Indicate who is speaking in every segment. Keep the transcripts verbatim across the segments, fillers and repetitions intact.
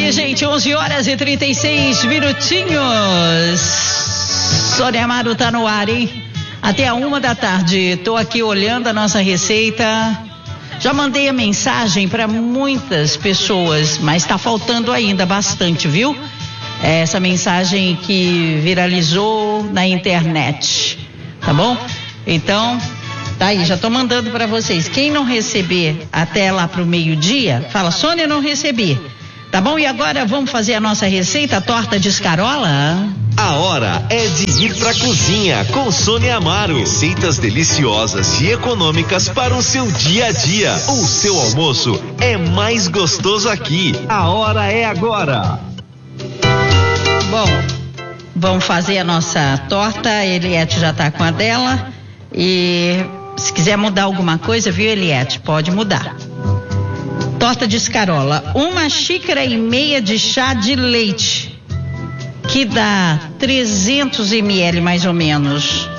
Speaker 1: aí, gente, onze horas e trinta e seis minutinhos. Sônia Amaro tá no ar, hein? Até a uma da tarde. Tô aqui olhando a nossa receita. Já mandei a mensagem para muitas pessoas, mas tá faltando ainda bastante, viu? Essa mensagem que viralizou na internet, tá bom? Então, tá aí, já tô mandando para vocês. Quem não receber até lá pro meio-dia, fala: Sônia, não recebi. Tá bom? E agora vamos fazer a nossa receita, a torta de escarola?
Speaker 2: A hora é de ir pra cozinha com Sônia Amaro. Receitas deliciosas e econômicas para o seu dia a dia. O seu almoço é mais gostoso aqui. A hora é agora.
Speaker 1: Bom, vamos fazer a nossa torta. A Eliette já tá com a dela. E se quiser mudar alguma coisa, viu, Eliette? Pode mudar. Torta de escarola, uma xícara e meia de chá de leite, que dá trezentos mililitros mais ou menos.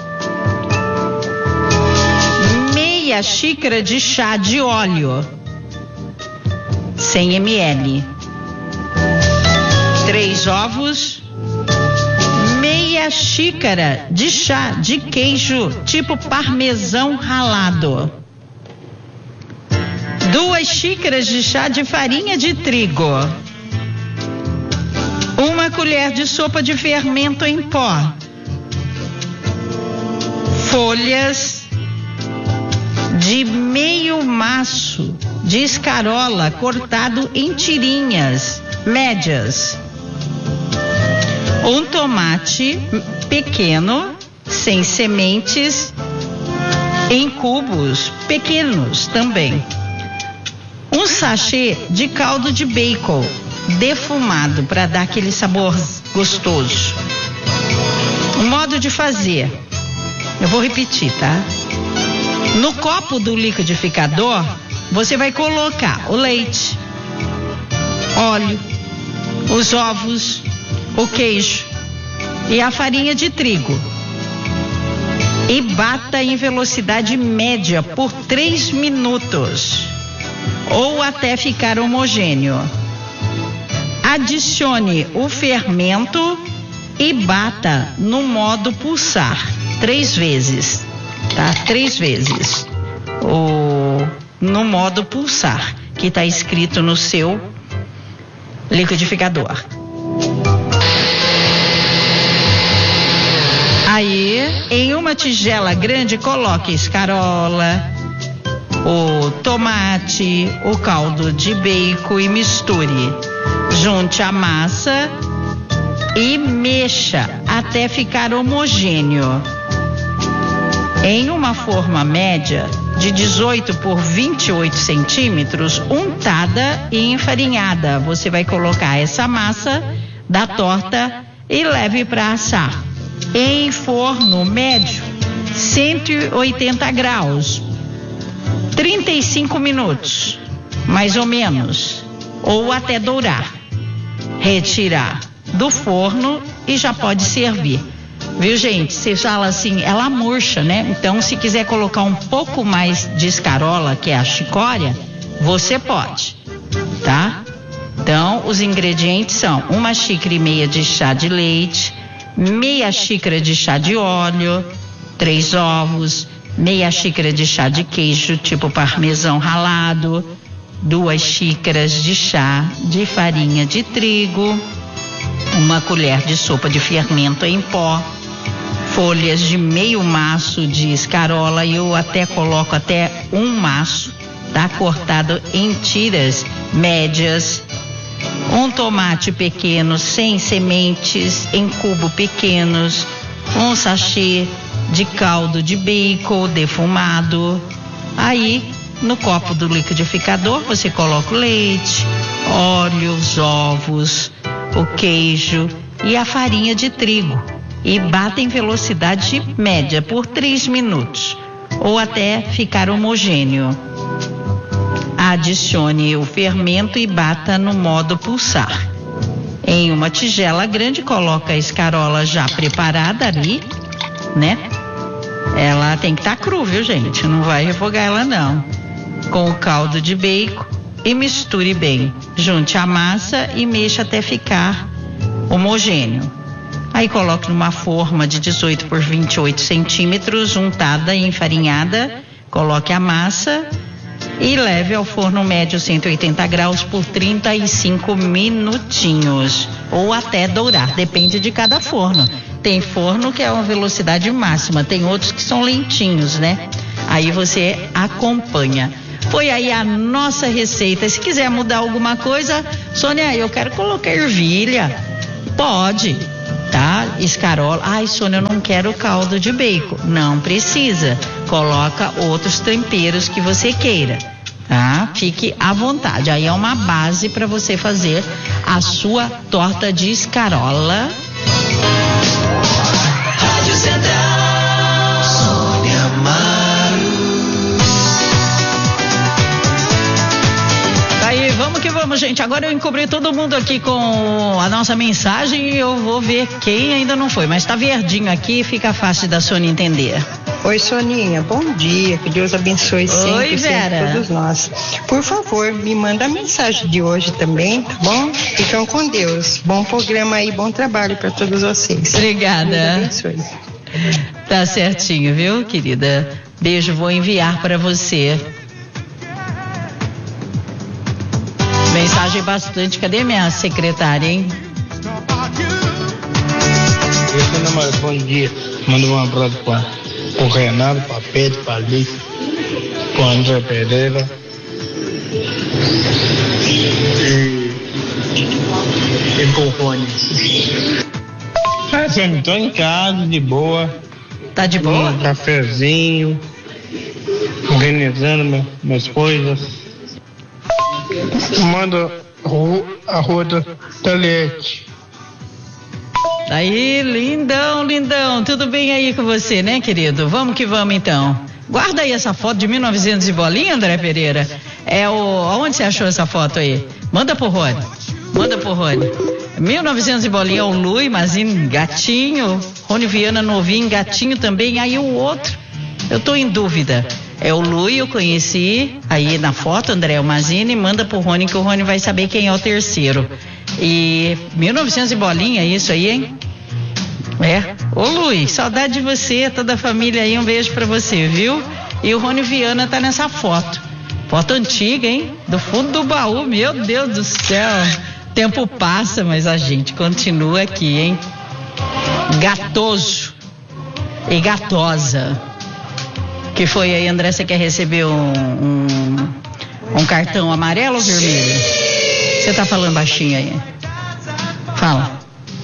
Speaker 1: Meia xícara de chá de óleo, cem mililitros. Três ovos. Meia xícara de chá de queijo tipo parmesão ralado. Duas xícaras de chá de farinha de trigo. Uma colher de sopa de fermento em pó. Folhas de meio maço de escarola cortado em tirinhas médias. Um tomate pequeno, sem sementes, em cubos pequenos também. Um sachê de caldo de bacon defumado para dar aquele sabor gostoso. O modo de fazer, eu vou repetir, tá? No copo do liquidificador, você vai colocar o leite, óleo, os ovos, o queijo e a farinha de trigo. E bata em velocidade média por três minutos. Ou até ficar homogêneo. Adicione o fermento e bata no modo pulsar três vezes, tá? Três vezes. O no modo pulsar que está escrito no seu liquidificador. Aí, em uma tigela grande, coloque escarola, o tomate, o caldo de bacon e misture. Junte a massa e mexa até ficar homogêneo. Em uma forma média de dezoito por vinte e oito centímetros, untada e enfarinhada, você vai colocar essa massa da torta e leve para assar. Em forno médio, cento e oitenta graus. trinta e cinco minutos, mais ou menos, ou até dourar. Retirar do forno e já pode servir. Viu, gente? Você fala assim, ela murcha, né? Então, se quiser colocar um pouco mais de escarola, que é a chicória, você pode, tá? Então, os ingredientes são uma xícara e meia de chá de leite, meia xícara de chá de óleo, três ovos, meia xícara de chá de queijo tipo parmesão ralado, duas xícaras de chá de farinha de trigo, uma colher de sopa de fermento em pó, folhas de meio maço de escarola, e eu até coloco até um maço, tá? Cortado em tiras médias, um tomate pequeno sem sementes em cubo pequenos, um sachê de caldo de bacon defumado. Aí, no copo do liquidificador, você coloca o leite, óleo, os ovos, o queijo e a farinha de trigo e bata em velocidade média por três minutos ou até ficar homogêneo. Adicione o fermento e bata no modo pulsar. Em uma tigela grande, coloca a escarola já preparada ali, né? Ela tem que estar tá cru, viu, gente? Não vai refogar ela, não. Com o caldo de bacon e misture bem. junte a massa e mexa até ficar homogêneo. Aí coloque numa forma de dezoito por vinte e oito centímetros, untada e enfarinhada. Coloque a massa e leve ao forno médio cento e oitenta graus por trinta e cinco minutinhos, ou até dourar, depende de cada forno. Tem forno que é uma velocidade máxima, tem outros que são lentinhos, né? Aí você acompanha. Foi aí a nossa receita. Se quiser mudar alguma coisa, Sônia, eu quero colocar ervilha. Pode, tá? Escarola. Ai, Sônia, eu não quero caldo de bacon. Não precisa. Coloca outros temperos que você queira, tá? Fique à vontade. Aí é uma base para você fazer a sua torta de escarola. Rádio Central, Sônia Amaro. Daí, vamos que vamos, gente. Agora eu encobri todo mundo aqui com a nossa mensagem e eu vou ver quem ainda não foi. Mas tá verdinho aqui, fica fácil da Sônia entender.
Speaker 3: Oi, Soninha, bom dia, que Deus abençoe sempre,
Speaker 1: Oi, Vera.
Speaker 3: sempre todos nós. Por favor, me manda a mensagem de hoje também, tá bom? Ficam com Deus. Bom programa aí, bom trabalho para todos vocês.
Speaker 1: Obrigada.
Speaker 3: Deus abençoe.
Speaker 1: Tá certinho, viu, querida? Beijo, vou enviar para você. Mensagem bastante. Cadê minha secretária, hein?
Speaker 4: Bom dia. Manda um abraço para o Renato, para Pedro, para Alice, para o André Pereira. E, e para o Rony. Ah, sempre estou em casa, de boa.
Speaker 1: Tá de boa?
Speaker 4: Um cafezinho, organizando meu, minhas coisas. Manda a Roda Talete.
Speaker 1: Aí, lindão, lindão, tudo bem aí com você, né, querido? Vamos que vamos, então. Guarda aí essa foto de mil e novecentos e bolinha, André Pereira. É o... Onde você achou essa foto aí? Manda pro Rony. Manda pro Rony. mil e novecentos e bolinha, o Lui, Mazine, gatinho. Rony Viana, novinho, gatinho também. Aí o outro, eu tô em dúvida. É o Lui, eu conheci aí na foto, André, o Mazine. Manda pro Rony que o Rony vai saber quem é o terceiro. E mil e novecentos e bolinha, isso aí, hein? É. Ô, Luiz, saudade de você, toda a família aí, um beijo pra você, viu? E o Rony Viana tá nessa foto. Foto antiga, hein? Do fundo do baú, meu Deus do céu. Tempo passa, mas a gente continua aqui, hein? Gatoso e gatosa. Que foi aí, André, você quer receber um, um, um cartão amarelo ou vermelho? Você tá falando baixinho aí? Fala.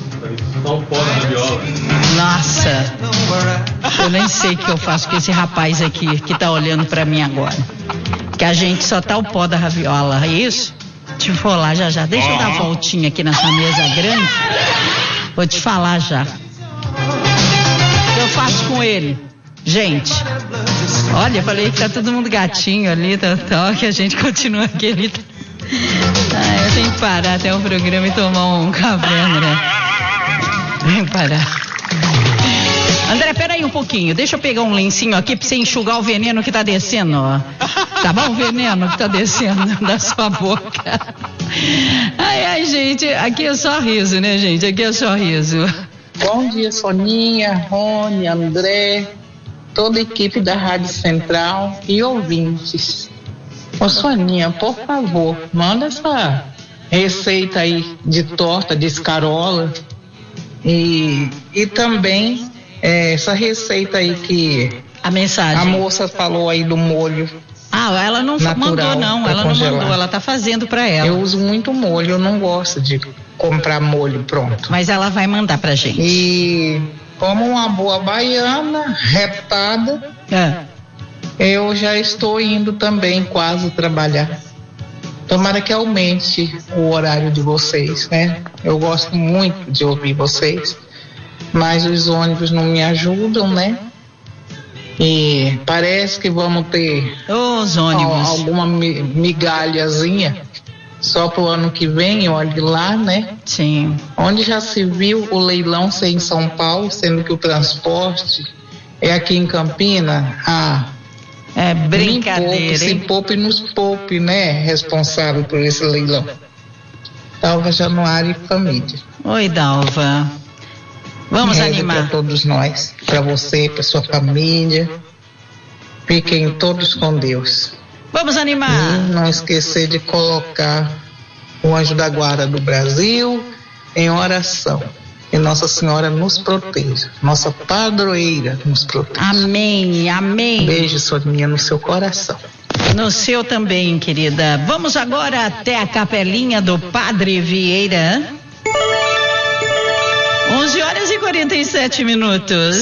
Speaker 1: Nossa, eu nem sei o que eu faço com esse rapaz aqui que tá olhando pra mim agora. Que a gente só tá o pó da raviola, é isso? Deixa eu falar já já. Deixa eu dar uma voltinha aqui nessa mesa grande. Vou te falar já. O que eu faço com ele? Gente, olha, eu falei que tá todo mundo gatinho ali, tá, tá, que a gente continua aqui. Ele tá... Ah, eu tenho que parar até o programa e tomar um café, André. Vem parar. André, peraí um pouquinho. Deixa eu pegar um lencinho aqui pra você enxugar o veneno que tá descendo, ó. Tá bom? O veneno que tá descendo da sua boca. Ai, ai, gente, aqui é só riso, né, gente? Aqui é só riso.
Speaker 5: Bom dia, Soninha, Rony, André, toda a equipe da Rádio Central e ouvintes. Ô, Soninha, por favor, manda essa receita aí de torta de escarola e, e também é, essa receita aí que
Speaker 1: a mensagem
Speaker 5: a moça falou aí do molho.
Speaker 1: Ah, ela não mandou não, ela não mandou, ela tá fazendo pra ela.
Speaker 5: Eu uso muito molho, eu não gosto de comprar molho pronto.
Speaker 1: Mas ela vai mandar pra gente.
Speaker 5: E como uma boa baiana, retada,
Speaker 1: é.
Speaker 5: eu já estou indo também quase trabalhar. Tomara que aumente o horário de vocês, né? Eu gosto muito de ouvir vocês, mas os ônibus não me ajudam, né? E parece que vamos ter
Speaker 1: os ônibus.
Speaker 5: alguma migalhazinha só pro ano que vem, olhe lá, né?
Speaker 1: Sim.
Speaker 5: Onde já se viu o leilão ser em São Paulo, sendo que o transporte é aqui em Campina? Ah,
Speaker 1: é brincadeira,
Speaker 5: poupe, se poupe nos poupe, né? Responsável por esse leilão. Dalva Januário e família.
Speaker 1: Oi, Dalva. Vamos
Speaker 5: Reze
Speaker 1: animar.
Speaker 5: para todos nós, para você, para sua família. Fiquem todos com Deus.
Speaker 1: Vamos animar.
Speaker 5: E não esquecer de colocar o Anjo da Guarda do Brasil em oração. Que Nossa Senhora nos proteja. Nossa padroeira nos proteja.
Speaker 1: Amém, amém.
Speaker 5: Beijo, Soninha, no seu coração.
Speaker 1: No seu também, querida. Vamos agora até a capelinha do Padre Vieira. onze horas e quarenta e sete minutos.